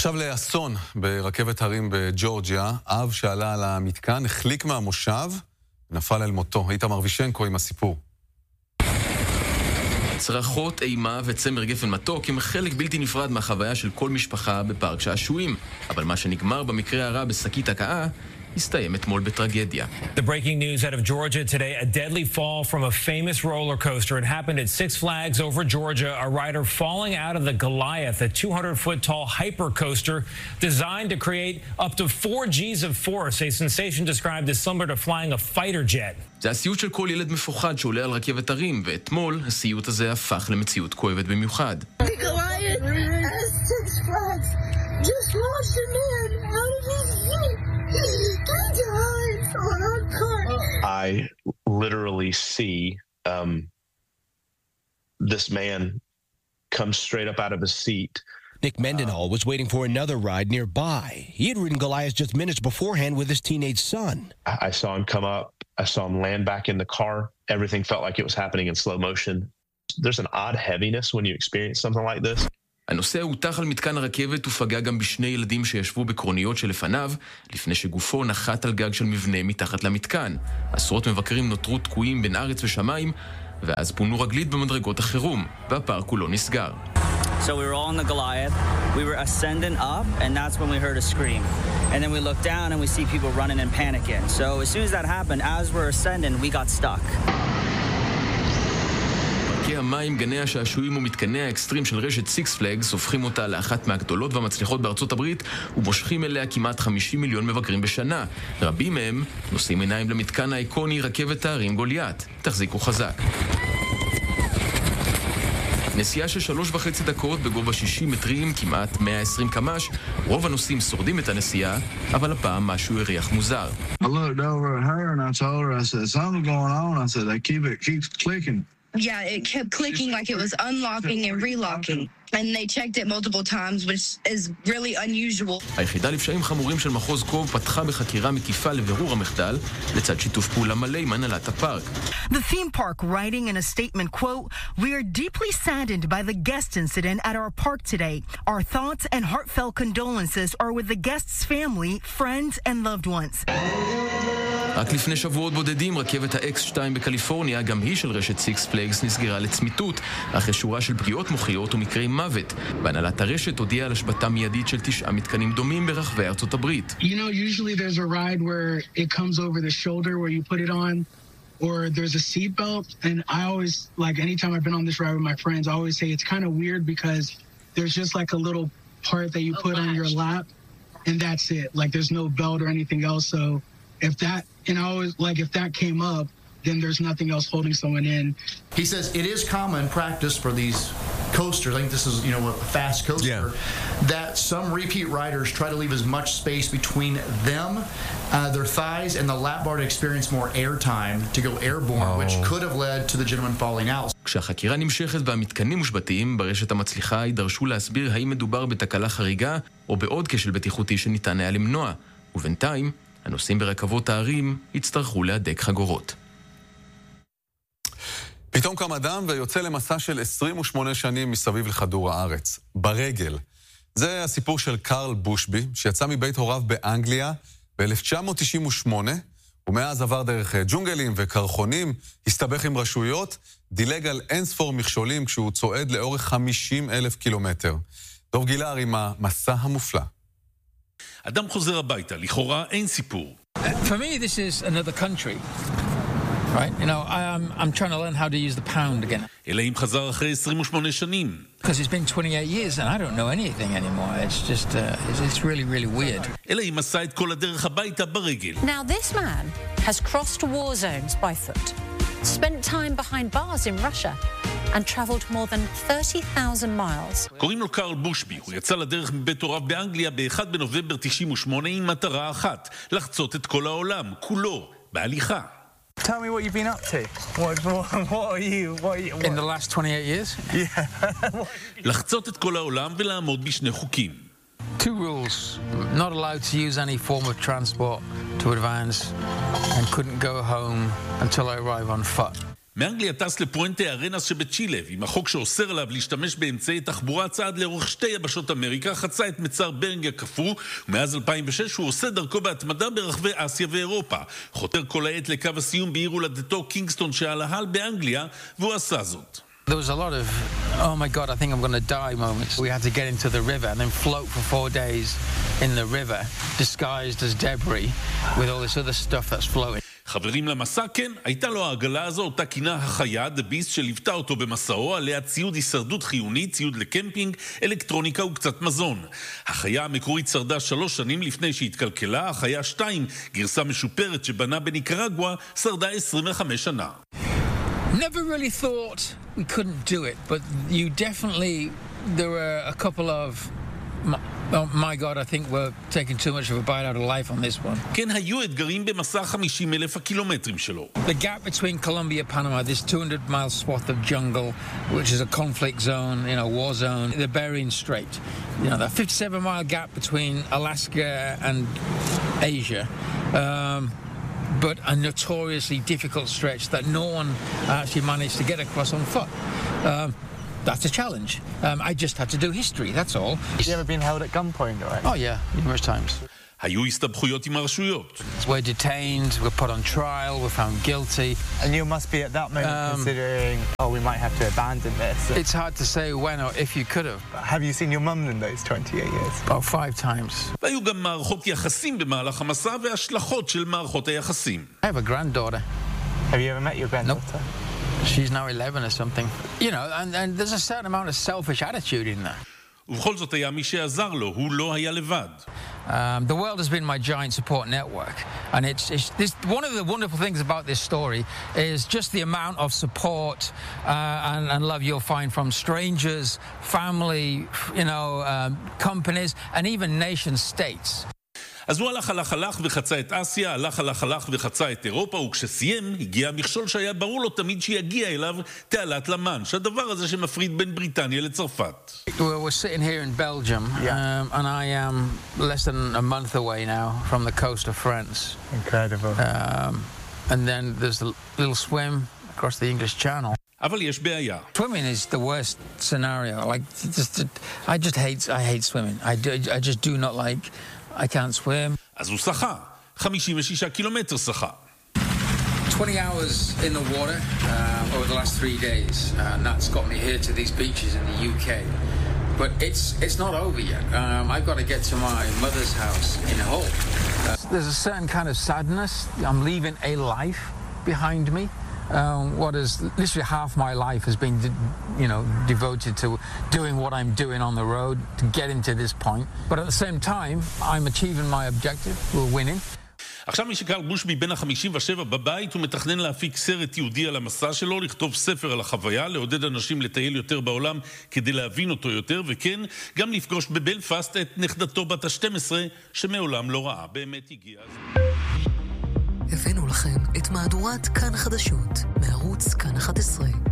עכשיו לאסון ברכבת הרים בג'ורג'יה. אב שעלה על המתקן החליק מהמושב, נפל אל מותו. איתמר וישנקו עם הסיפור. צרחות, אימה וצמר גפן מתוק הם חלק בלתי נפרד מהחוויה של כל משפחה בפארק שעשועים. אבל מה שנגמר במקרה הרע בשקית הקאה, הסתיים אתמול בטרגדיה. The breaking news out of Georgia today, a deadly fall from a famous roller coaster. It happened at Six Flags over Georgia. A rider falling out of the Goliath, a 200-foot tall hyper coaster designed to create up to 4 G's of force, a sensation described as similar to flying a fighter jet. זה הסיוט של כל ילד מפוחד שעולה על רכבת הרים, ואתמול הסיוט הזה הפך למציאות כואבת במיוחד. The Goliath at Six Flags just launched a man out of his seat. I literally see this man come straight up out of his seat. Nick Mendenhall was waiting for another ride nearby. He had ridden Goliath just minutes beforehand with his teenage son. I saw him come up. I saw him land back in the car. Everything felt like it was happening in slow motion. There's an odd heaviness when you experience something like this. הנוסע הוטח על מתקן הרכבת ופגע גם בשני ילדים שישבו בקרוניות שלפניו, לפני שגופו נחת על גג של מבנה מתחת למתקן. עשרות מבקרים נותרו תקועים בין ארץ ושמיים, ואז פונו רגלית במדרגות החירום, והפארק כולו נסגר. So we were all in the Goliath, we were ascending up, and that's when we heard a scream. And then we looked down and we see people running and panicking. So as soon as that happened, as we're ascending, we got stuck. המים, גני השעשועים ומתקני האקסטרים של רשת סיקס פלאגס הופכים אותה לאחת מהגדולות והמצליחות בארצות הברית ומושכים אליה כמעט 50 מיליון מבקרים בשנה. רבים מהם נושאים עיניים למתקן האיקוני רכבת ההרים גוליית. תחזיקו חזק. נסיעה של 3.5 דקות בגובה 60 מטרים, כמעט 120 קמ"ש. רוב הנוסעים שורדים את הנסיעה, אבל הפעם משהו הריח מוזר. I looked over at her and I told her, I said, something's going on. I said, it keeps clicking. Yeah, it kept clicking like it was unlocking and relocking. And they checked it multiple times, which is really unusual. היחידה לפשעים חמורים של מחוז קוב פתחה בחקירה מקיפה לבירור המחדל, לצד שיתוף פעולה מלא עם הנהלת הפארק. The theme park writing in a statement, quote, "We are deeply saddened by the guest incident at our park today. Our thoughts and heartfelt condolences are with the guests' family, friends and loved ones." רק לפני שבועות בודדים, רכבת ה-X2 בקליפורניה, גם היא של רשת סיקס פלאגס, נסגרה לצמיתות, אחרי שורה של פגיעות מוחיות ומקרי מוות. בהנהלת הרשת הודיעה על השבתה מיידית של 9 מתקנים דומים ברחבי ארצות הברית. You know, usually there's a ride where it comes over the shoulder where you put it on, or there's a seat belt, and I always, like, anytime I've been on this ride with my friends, I always say it's kind of weird because there's just like a little part that you put on your lap, and that's it. Like, there's no belt or anything else, so if that, and I always, like, if that came up, then there's nothing else holding someone in. He says it is common practice for these coasters, I think this is, you know, a fast coaster, that some repeat riders try to leave as much space between them, their thighs, and the lap bar to experience more air time to go airborne, which could have led to the gentleman falling out. כשהחקירה נמשכת והמתקנים מושבתים, ברשת המצליחה יידרשו להסביר האם מדובר בתקלה חריגה או בעוד כשל בטיחותי שניתן היה למנוע. ובינתיים, הנוסעים ברכבות הערים יצטרכו להדק חגורות. פתאום קם אדם ויוצא למסע של 28 שנים מסביב לכדור הארץ, ברגל. זה הסיפור של קרל בושבי, שיצא מבית הוריו באנגליה ב-1998, ומאז עבר דרך ג'ונגלים וקרחונים, הסתבך עם רשויות, דילג על אינספור מכשולים כשהוא צועד לאורך 50,000 קילומטר. דוב גילר עם המסע המופלא. אדם חוזר הביתה, לכאורה אין סיפור. For me, this is another country. Right? You know, I'm trying to learn how to use the pound again. אלא אם חזר אחרי 28 שנים. Because it's been 28 years and I don't know anything anymore. It's just, it's really, really weird. אלא אם עשה את כל הדרך הביתה ברגל. Now this man has crossed war zones by foot, spent time behind bars in Russia, and traveled more than 30,000 miles. קוראים לו קרל בושבי. הוא יצא לדרך מבית הוריו באנגליה ב-1 בנובמבר 98 עם מטרה אחת, לחצות את כל העולם, כולו, בהליכה. Tell me what you've been up to. What are you? In the last 28 years? Yeah. לחצות את כל העולם ולעמוד בשני חוקים. 2 rules. Not allowed to use any form of transport to advance and couldn't go home until I arrive on foot. מאנגליה טס לפואנטה ארנס שבצ'ילה, עם החוק שאוסר עליו להשתמש באמצעי תחבורה צעד לאורך שתי יבשות אמריקה, חצה את מצר ברינג הקפוא, ומאז 2006 הוא עושה דרכו בהתמדה ברחבי אסיה ואירופה. חותר כל העת לקו הסיום בעיר הולדתו קינגסטון שעל ההל באנגליה, והוא עשה זאת. There was a lot of, oh my God, I think I'm going to die moments. We had to get into the river and then float for 4 days in the river, disguised as debris, with all this other stuff that's flowing. חברים למסע, כן, הייתה לו העגלה הזו, אותה כינה החיה, The Beast, שליוותה אותו במסעו, עליה ציוד הישרדות חיוני, ציוד לקמפינג, אלקטרוניקה וקצת מזון. החיה המקורית שרדה 3 שנים לפני שהתקלקלה, החיה 2, גרסה משופרת שבנה בניקרגואה, שרדה 25 שנה. Never really thought we couldn't do it, but you definitely, there were a couple of, oh my God, I think we're taking too much of a bite out of life on this one. כן, היו אתגרים במסע 50,000 הקילומטרים שלו. The gap between Colombia and Panama, this 200-mile swath of jungle, which is a conflict zone, you know, war zone, the Bering Strait. You know, that 57-mile gap between Alaska and Asia. But a notoriously difficult stretch that no one actually managed to get across on foot. That's a challenge. I just had to do history, that's all. Have you ever been held at gunpoint, right? Oh yeah, numerous times. היו הסתבכויות עם הרשויות. We're detained, we're put on trial, we're found guilty. And you must be at that moment considering, oh, we might have to abandon this. It's hard to say when or if you could have. Have you seen your mum in those 28 years? About 5 times. והיו גם מערכות יחסים במהלך המסע והשלכות של מערכות היחסים. I have a granddaughter. Have you ever met your granddaughter? Nope. She's now 11 or something. You know, and there's a certain amount of selfish attitude in there. ובכל זאת היה מי שעזר לו, הוא לא היה לבד. The world has been my giant support network, and it's this, one of the wonderful things about this story is just the amount of support and love you'll find from strangers, family, you know, companies, and even nation states. אז הוא הלך וחצה את אסיה, הלך וחצה את אירופה, וכשסיים הגיע המכשול שהיה ברור לו תמיד שיגיע אליו תעלת למן, שהדבר הזה שמפריד בין בריטניה לצרפת. We're sitting here in Belgium, and I am less than a month away now from the coast of France. Incredible. And then there's a little swim across the English Channel. אבל יש בעיה. Swimming is the worst scenario. Like, I hate swimming. I just do not like. I can't swim. אז הוא שחה, 56 קילומטר שחה. 20 hours in the water over the last 3 days, and that's got me here to these beaches in the UK. But it's not over yet. I've got to get to my mother's house in Hull. There's a certain kind of sadness. I'm leaving a life behind me. What is literally half my life has been, devoted to doing what I'm doing on the road to get into this point. But at the same time, I'm achieving my objective. We're winning. עכשיו מי שקרל בושבי בן ה-57 בבית, הוא מתכנן להפיק סרט יהודי על המסע שלו, לכתוב ספר על החוויה, לעודד אנשים לטייל יותר בעולם כדי להבין אותו יותר, וכן, גם לפגוש בבלפאסט את נכדתו בת ה-12, שמעולם לא ראה. באמת הגיע. הבאנו לכם את מהדורת כאן חדשות, מערוץ כאן 11.